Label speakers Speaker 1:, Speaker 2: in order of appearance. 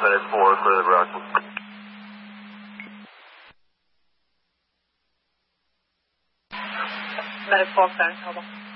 Speaker 1: Medic 4, clear the garage.
Speaker 2: Medic 4, Clarence, hold on.